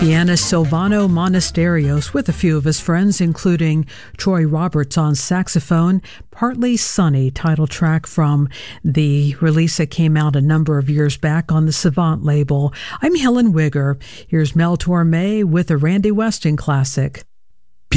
Pianist Silvano Monasterios with a few of his friends, including Troy Roberts on saxophone, Partly Sunny, title track from the release that came out a number of years back on the Savant label. I'm Helen Wigger. Here's Mel Torme with a Randy Weston classic.